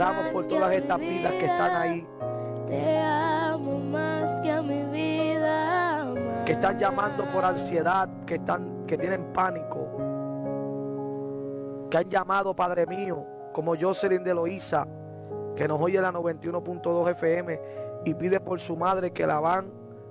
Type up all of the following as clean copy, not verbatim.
Oramos por todas estas vidas que están ahí, Te amo más que a mi vida. que están llamando por ansiedad, que tienen pánico, que han llamado, Padre mío, como Jocelyn de Loíza, que nos oye la 91.2 FM y pide por su madre que la van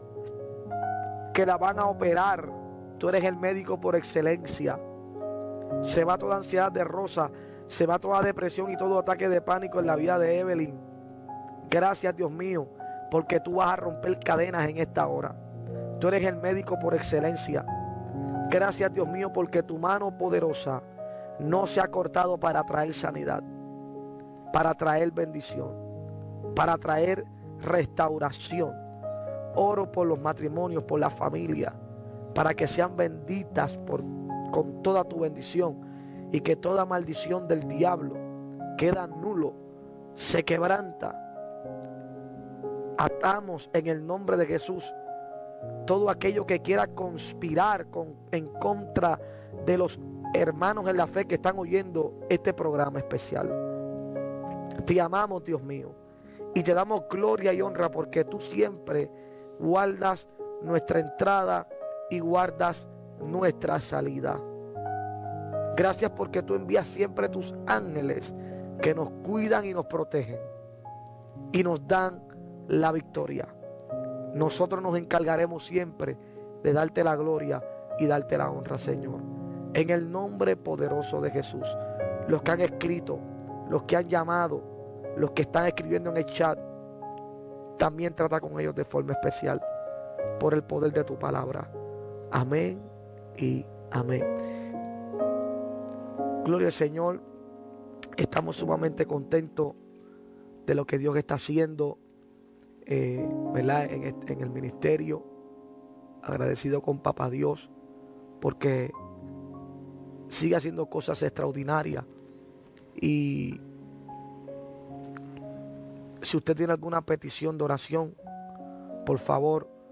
a operar. Tú eres el médico por excelencia. Se va toda ansiedad de Rosa, se va toda depresión y todo ataque de pánico en la vida de Evelyn. Gracias, Dios mío, porque tú vas a romper cadenas en esta hora. Tú eres el médico por excelencia. Gracias, Dios mío, porque tu mano poderosa no se ha cortado para traer sanidad, para traer bendición, para traer restauración. Oro por los matrimonios, por la familia, para que sean benditas con toda tu bendición, y que toda maldición del diablo queda nulo, se quebranta. Atamos en el nombre de Jesús todo aquello que quiera conspirar en contra de los hermanos en la fe que están oyendo este programa especial. Te amamos, Dios mío, y te damos gloria y honra, porque tú siempre guardas nuestra entrada y guardas nuestra salida. Gracias porque tú envías siempre tus ángeles que nos cuidan y nos protegen y nos dan la victoria. Nosotros nos encargaremos siempre de darte la gloria y darte la honra, Señor. En el nombre poderoso de Jesús. Los que han escrito, los que han llamado, los que están escribiendo en el chat, también trata con ellos de forma especial por el poder de tu palabra. Amén y amén. Gloria al Señor. Estamos sumamente contentos de lo que Dios está haciendo, ¿verdad? En el ministerio. Agradecido con Papá Dios porque sigue haciendo cosas extraordinarias. Y si usted tiene alguna petición de oración, por favor,